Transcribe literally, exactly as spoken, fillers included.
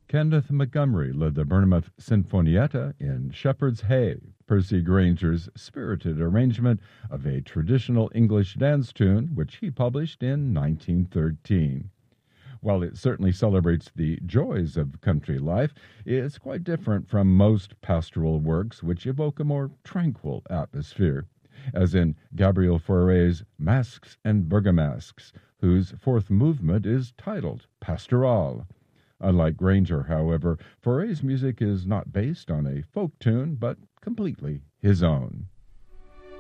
Kenneth Montgomery led the Bournemouth Sinfonietta in Shepherd's Hay, Percy Granger's spirited arrangement of a traditional English dance tune, which he published in nineteen thirteen. While it certainly celebrates the joys of country life, it's quite different from most pastoral works which evoke a more tranquil atmosphere, as in Gabriel Fauré's Masques and Bergamasques, whose fourth movement is titled Pastoral. Unlike Granger, however, Fauré's music is not based on a folk tune, but completely his own.